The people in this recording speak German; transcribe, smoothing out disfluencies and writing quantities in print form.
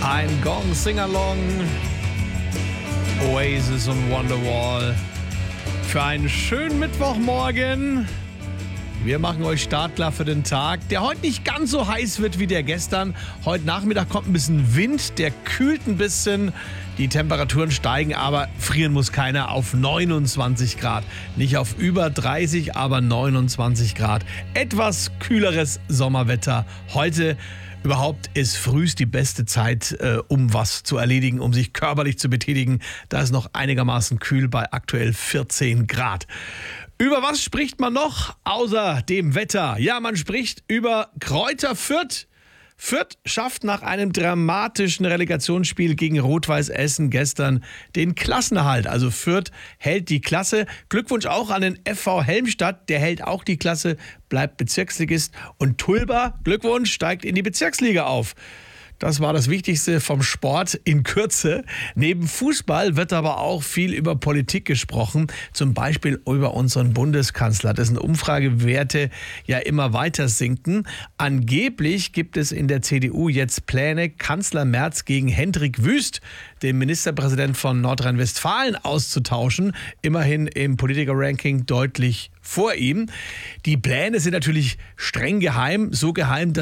Ein Gong Sing-Along, Oasis und Wonderwall für einen schönen Mittwochmorgen. Wir machen euch startklar für den Tag, der heute nicht ganz so heiß wird wie der gestern. Heute Nachmittag kommt ein bisschen Wind, der kühlt ein bisschen. Die Temperaturen steigen, aber frieren muss keiner, auf 29 Grad. Nicht auf über 30, aber 29 Grad. Etwas kühleres Sommerwetter heute. Überhaupt ist frühst die beste Zeit, um was zu erledigen, um sich körperlich zu betätigen. Da ist noch einigermaßen kühl bei aktuell 14 Grad. Über was spricht man noch außer dem Wetter? Ja, man spricht über Kräuter Fürth. Fürth schafft nach einem dramatischen Relegationsspiel gegen Rot-Weiß Essen gestern den Klassenerhalt. Also Fürth hält die Klasse. Glückwunsch auch an den FV Helmstadt, der hält auch die Klasse, bleibt Bezirksligist. Und Tulba, Glückwunsch, steigt in die Bezirksliga auf. Das war das Wichtigste vom Sport in Kürze. Neben Fußball wird aber auch viel über Politik gesprochen. Zum Beispiel über unseren Bundeskanzler, dessen Umfragewerte ja immer weiter sinken. Angeblich gibt es in der CDU jetzt Pläne, Kanzler Merz gegen Hendrik Wüst, den Ministerpräsident von Nordrhein-Westfalen, auszutauschen. Immerhin im Politiker-Ranking deutlich vor ihm. Die Pläne sind natürlich streng geheim, so geheim, dass